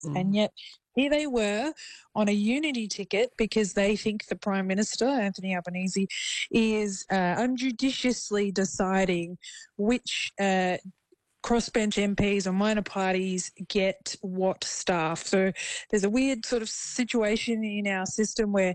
And yet here they were on a unity ticket because they think the Prime Minister, Anthony Albanese, is unjudiciously deciding which crossbench MPs or minor parties get what staff. So there's a weird sort of situation in our system where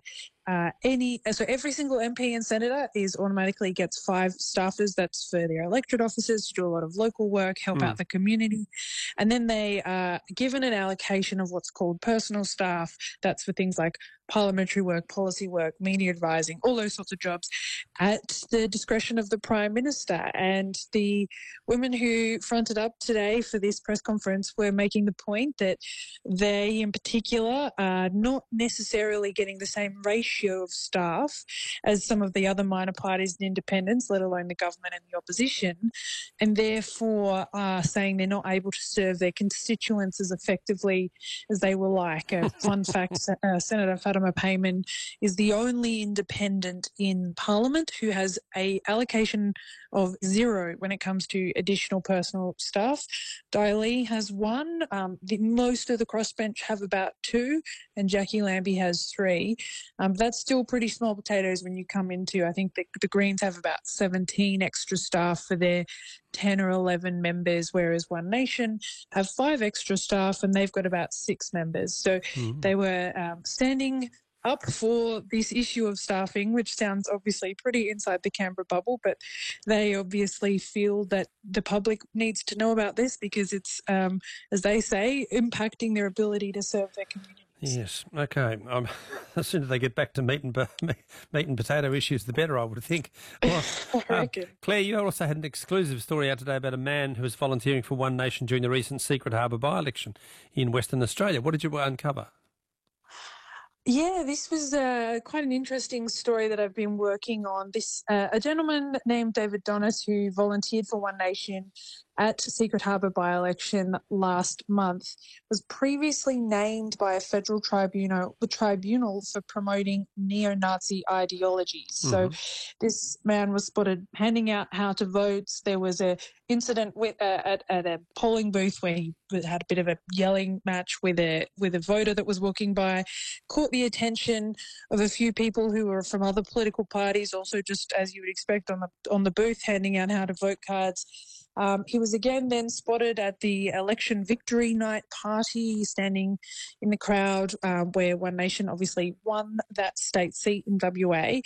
every single MP and senator automatically gets 5 staffers. That's for their electorate officers to do a lot of local work, help out the community. And then they are given an allocation of what's called personal staff. That's for things like parliamentary work, policy work, media advising, all those sorts of jobs at the discretion of the Prime Minister. And the women who fronted up today for this press conference were making the point that they in particular are not necessarily getting the same ratio of staff as some of the other minor parties and independents, let alone the government and the opposition, and therefore are saying they're not able to serve their constituents as effectively as they would like. Fun fact, Senator Fatima Payman is the only independent in Parliament who has a allocation of 0 when it comes to additional personal staff. Diley has 1. Most of the crossbench have about 2, and Jackie Lambie has 3. That's still pretty small potatoes when you come into, I think the Greens have about 17 extra staff for their 10 or 11 members, whereas One Nation have 5 extra staff and they've got about 6 members. So they were standing up for this issue of staffing, which sounds obviously pretty inside the Canberra bubble, but they obviously feel that the public needs to know about this because it's, as they say, impacting their ability to serve their communities. Yes, okay. As soon as they get back to meat and potato issues, the better, I would think. Well, I reckon. Claire, you also had an exclusive story out today about a man who was volunteering for One Nation during the recent Secret Harbour by-election in Western Australia. What did you uncover? Yeah, this was quite an interesting story that I've been working on. A gentleman named David Donis who volunteered for One Nation at Secret Harbour by-election last month was previously named by a federal tribunal for promoting neo-Nazi ideologies. So this man was spotted handing out how to votes. There was an incident at a polling booth where he had a bit of a yelling match with a voter that was walking by, caught the attention of a few people who were from other political parties, also just as you would expect on the booth handing out how to vote cards. He was again then spotted at the election victory night party, standing in the crowd where One Nation obviously won that state seat in WA.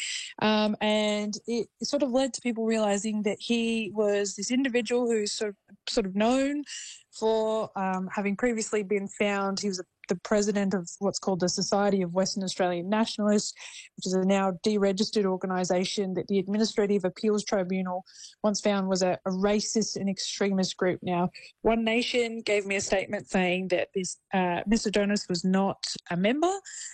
And it sort of led to people realising that he was this individual who's sort of known for having previously been found. He was the president of what's called the Society of Western Australian Nationalists, which is a now deregistered organisation that the Administrative Appeals Tribunal once found was a racist and extremist group. Now, One Nation gave me a statement saying that this Mr. Donis was not a member.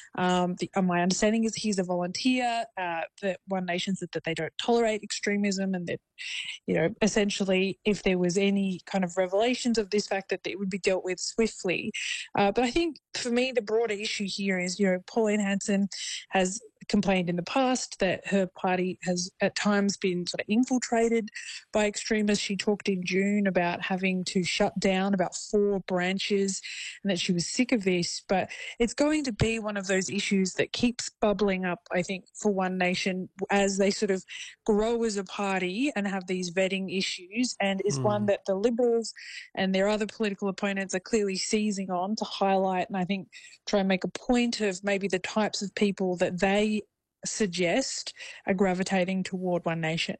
My understanding is he's a volunteer. That One Nation said that they don't tolerate extremism and that, essentially if there was any kind of revelations of this fact that it would be dealt with swiftly. But I think for me, the broader issue here is, Pauline Hanson has complained in the past that her party has at times been sort of infiltrated by extremists. She talked in June about having to shut down about 4 branches and that she was sick of this. But it's going to be one of those issues that keeps bubbling up, I think, for One Nation as they sort of grow as a party and have these vetting issues, and is one that the Liberals and their other political opponents are clearly seizing on to highlight and I think try and make a point of maybe the types of people that they suggest are gravitating toward One Nation.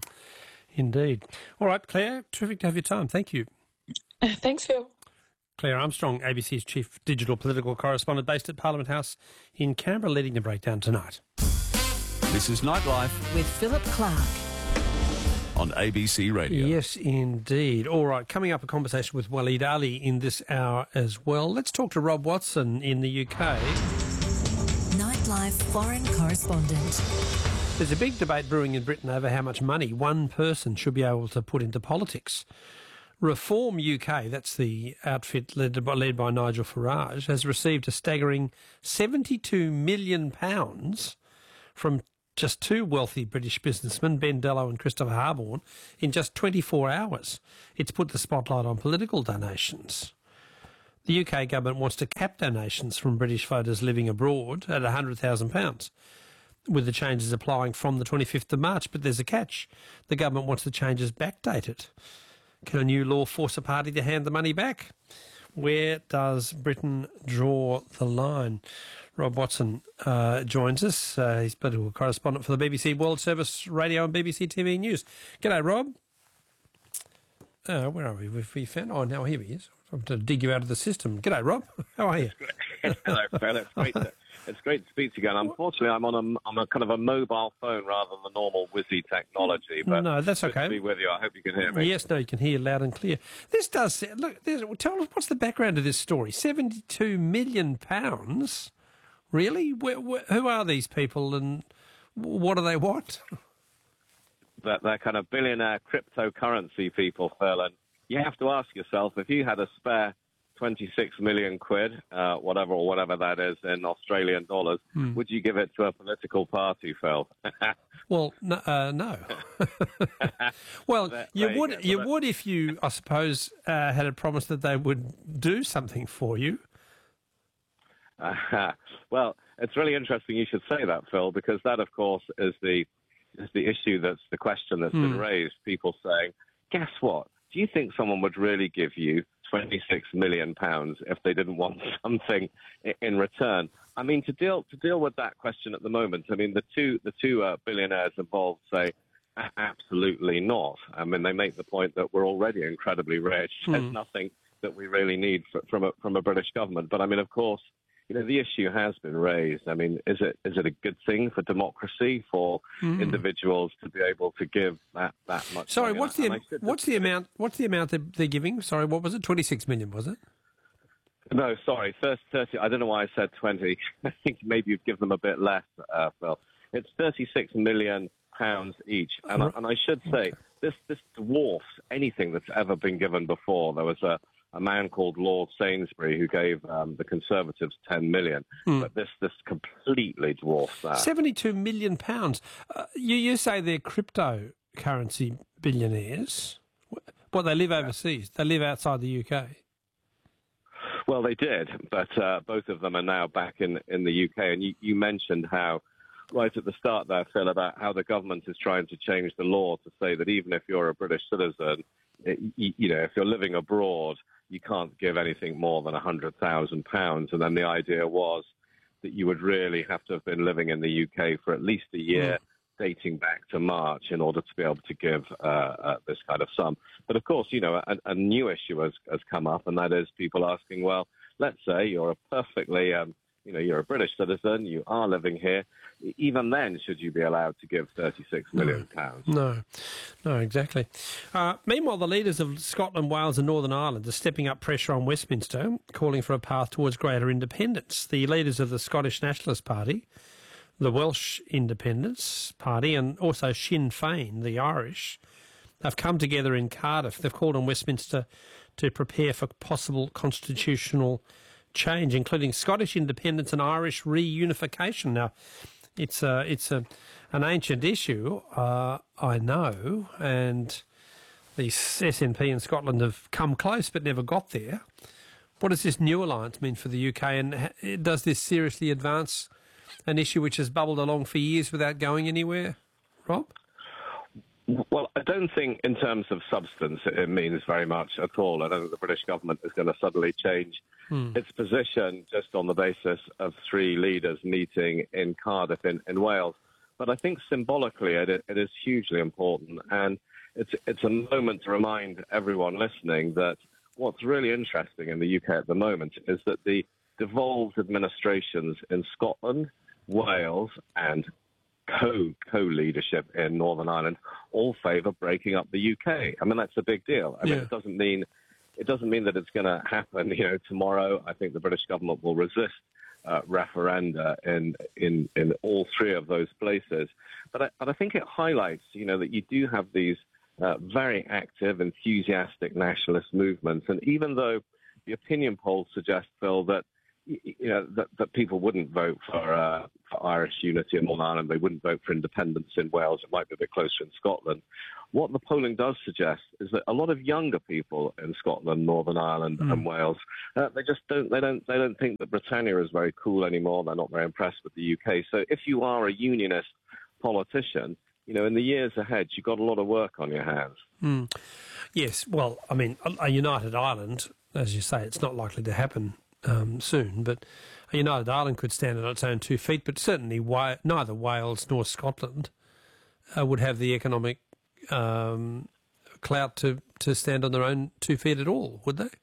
Indeed. All right, Claire, terrific to have your time. Thank you. Thanks, Phil. Claire Armstrong, ABC's Chief Digital Political Correspondent based at Parliament House in Canberra, leading the breakdown tonight. This is Nightlife with Philip Clark on ABC Radio. Yes, indeed. All right, coming up, a conversation with Waleed Ali in this hour as well. Let's talk to Rob Watson in the UK. Nightlife Foreign Correspondent. There's a big debate brewing in Britain over how much money one person should be able to put into politics. Reform UK, that's the outfit led by Nigel Farage, has received a staggering £72 million from just 2 wealthy British businessmen, Ben Dello and Christopher Harborne, in just 24 hours. It's put the spotlight on political donations. The UK government wants to cap donations from British voters living abroad at £100,000, with the changes applying from the 25th of March. But there's a catch. The government wants the changes backdated. Can a new law force a party to hand the money back? Where does Britain draw the line? Rob Watson joins us. He's political correspondent for the BBC World Service Radio and BBC TV News. G'day, Rob. Where are we? We found. Oh, now here he is. I'm to dig you out of the system. G'day, Rob. How are you? Hello, Phil. It's great to speak to you again. Unfortunately, I'm on a kind of a mobile phone rather than the normal whizzy technology. But no, that's okay. Good to be with you. I hope you can hear me. Yes, no, you can hear loud and clear. This does look. Tell us what's the background of this story. £72 million. Really? Who are these people, and what do they want? They're kind of billionaire cryptocurrency people, Phil. And you have to ask yourself, if you had a spare 26 million quid, whatever that is in Australian dollars, would you give it to a political party, Phil? Well, no. Well, you would if you, I suppose, had a promise that they would do something for you. Well, it's really interesting you should say that, Phil, because that, of course, is the issue, that's the question that's been raised. People saying, guess what? Do you think someone would really give you £26 million if they didn't want something in return? I mean, to deal with that question at the moment, I mean, the two billionaires involved say, absolutely not. I mean, they make the point that we're already incredibly rich. There's nothing that we really need from a British government. But I mean, of course, you know, the issue has been raised. I mean, is it a good thing for democracy for individuals to be able to give that much? Sorry, money? what's the amount they're giving? Sorry, what was it? 26 million, was it? No, sorry, first 30. I don't know why I said 20. I think maybe you'd give them a bit less, Phil. It's £36 million each, and I should say this dwarfs anything that's ever been given before. There was a man called Lord Sainsbury who gave the Conservatives £10 million, but this completely dwarfs that. £72 million. You say they're cryptocurrency billionaires. Well, they live overseas. They live outside the UK. Well, they did, but both of them are now back in the UK. And you mentioned how, right at the start there, Phil, about how the government is trying to change the law to say that even if you're a British citizen, you know, if you're living abroad, you can't give anything more than £100,000. And then the idea was that you would really have to have been living in the UK for at least a year, dating back to March, in order to be able to give this kind of sum. But of course, you know, a new issue has come up, and that is people asking, well, let's say you're a perfectly, you're a British citizen, you are living here. Even then, should you be allowed to give £36 million? No, exactly. Meanwhile, the leaders of Scotland, Wales and Northern Ireland are stepping up pressure on Westminster, calling for a path towards greater independence. The leaders of the Scottish Nationalist Party, the Welsh Independence Party and also Sinn Féin, the Irish, have come together in Cardiff. They've called on Westminster to prepare for possible constitutional change, including Scottish independence and Irish reunification. Now, it's an ancient issue, I know, and the SNP in Scotland have come close but never got there. What does this new alliance mean for the UK, and does this seriously advance an issue which has bubbled along for years without going anywhere, Rob? Well, I don't think in terms of substance it means very much at all. I don't think the British government is going to suddenly change its position just on the basis of three leaders meeting in Cardiff in Wales. But I think symbolically it is hugely important, and it's a moment to remind everyone listening that what's really interesting in the UK at the moment is that the devolved administrations in Scotland, Wales and co-leadership in Northern Ireland all favour breaking up the UK. I mean, that's a big deal. I mean, it doesn't mean that it's going to happen, tomorrow. I think the British government will resist referenda in all three of those places. But I think it highlights, that you do have these very active, enthusiastic nationalist movements. And even though the opinion polls suggest, Phil, that that people wouldn't vote for Irish unity in Northern Ireland, they wouldn't vote for independence in Wales, it might be a bit closer in Scotland. what the polling does suggest is that a lot of younger people in Scotland, Northern Ireland, and Wales, they just don't think that Britannia is very cool anymore. They're not very impressed with the UK. So if you are a unionist politician, in the years ahead, you've got a lot of work on your hands. Yes, well, I mean, a united Ireland, as you say, it's not likely to happen soon, but a united Ireland could stand on its own 2 feet, but certainly neither Wales nor Scotland would have the economic clout to stand on their own 2 feet at all, would they?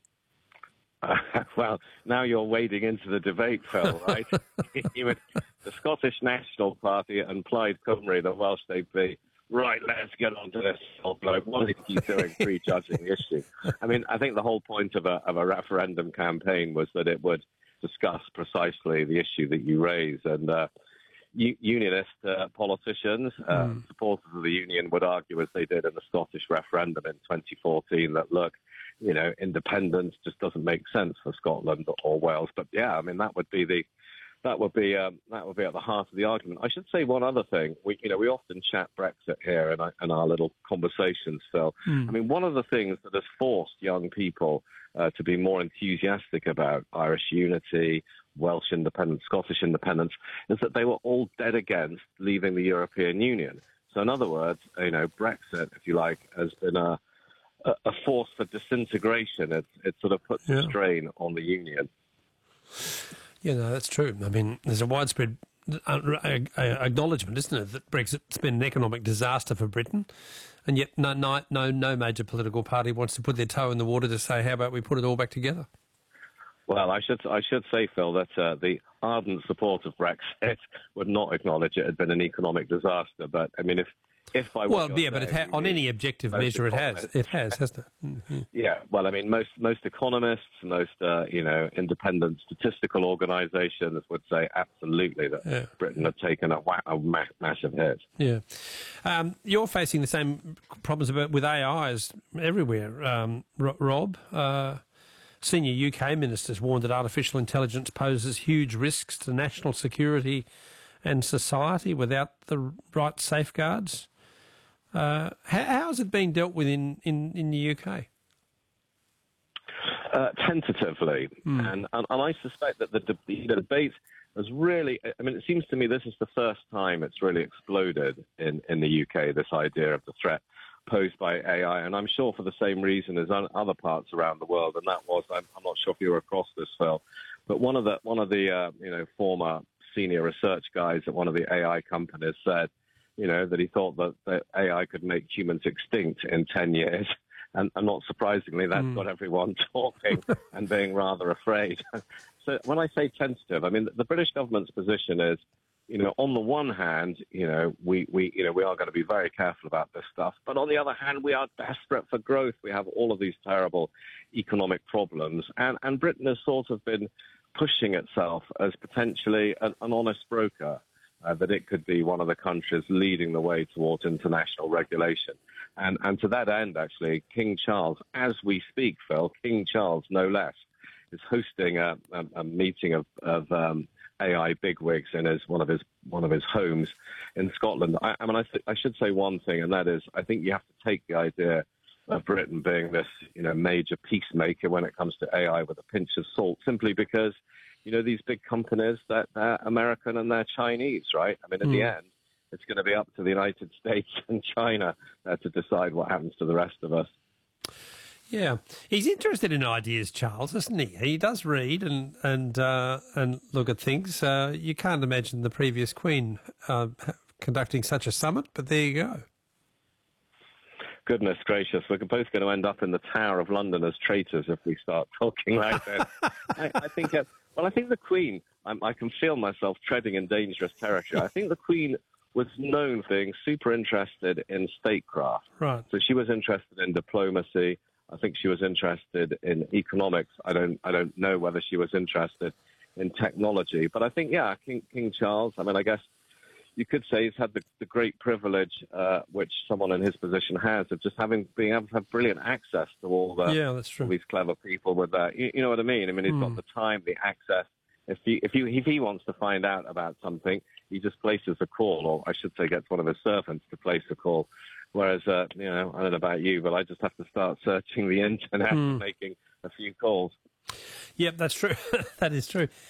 Well, now you're wading into the debate, Phil, right? The Scottish National Party and Plaid Cymru, the Welsh DP, right, let's get on to this, old bloke. What did he doing prejudging the issue? I mean, I think the whole point of a referendum campaign was that it would discuss precisely the issue that you raise. And unionist politicians, supporters of the union, would argue, as they did in the Scottish referendum in 2014, that, look, independence just doesn't make sense for Scotland or Wales. But yeah, I mean, that would be at the heart of the argument. I should say one other thing. We often chat Brexit here in our little conversations, Phil. I mean, one of the things that has forced young people to be more enthusiastic about Irish unity, Welsh independence, Scottish independence, is that they were all dead against leaving the European Union. So in other words, Brexit, if you like, has been a force for disintegration. It sort of puts a strain on the union. Yeah, no, that's true. I mean, there's a widespread acknowledgement, isn't it, that Brexit's been an economic disaster for Britain, and yet no major political party wants to put their toe in the water to say, how about we put it all back together? Well, I should say, Phil, that the ardent support of Brexit would not acknowledge it had been an economic disaster. But I mean, if by on any objective measure, it has, hasn't it? Mm-hmm. Yeah. Well, I mean, most economists, most independent statistical organisations would say absolutely that Britain had taken a massive hit. Yeah. You're facing the same problems with AI as everywhere, Rob. Senior UK ministers warned that artificial intelligence poses huge risks to national security and society without the right safeguards. How has it been dealt with in the UK? Tentatively, and I suspect that the debate has really. I mean, it seems to me this is the first time it's really exploded in the UK. This idea of the threat posed by AI, and I'm sure for the same reason as other parts around the world. And that was, I'm not sure if you were across this, Phil, but one of the former senior research guys at one of the AI companies said, that he thought that AI could make humans extinct in 10 years. And not surprisingly, that's got everyone talking and being rather afraid. So when I say tentative, I mean, the British government's position is, on the one hand, we are going to be very careful about this stuff. But on the other hand, we are desperate for growth. We have all of these terrible economic problems. And Britain has sort of been pushing itself as potentially an honest broker, that it could be one of the countries leading the way towards international regulation. And to that end, actually, King Charles, as we speak, Phil, King Charles, no less, is hosting a meeting of AI bigwigs in one of his homes in Scotland. I should say one thing, and that is, I think you have to take the idea of Britain being this, major peacemaker when it comes to AI with a pinch of salt, simply because, these big companies, that they're American and they're Chinese, right? I mean, in the end, it's going to be up to the United States and China to decide what happens to the rest of us. Yeah, he's interested in ideas, Charles, isn't he? He does read and look at things. You can't imagine the previous Queen conducting such a summit, but there you go. Goodness gracious, we're both going to end up in the Tower of London as traitors if we start talking like this. I think the Queen, I can feel myself treading in dangerous territory. I think the Queen was known for being super interested in statecraft. Right. So she was interested in diplomacy. I think she was interested in economics. I don't know whether she was interested in technology. But I think, King Charles, I mean, I guess you could say he's had the great privilege, which someone in his position has, of just being able to have brilliant access to all that's true. All these clever people with that. You know what I mean? I mean, he's got the time, the access. If he wants to find out about something, he just places a call, or I should say gets one of his servants to place a call. Whereas, I don't know about you, but I just have to start searching the internet and making a few calls. Yep, that's true. That is true.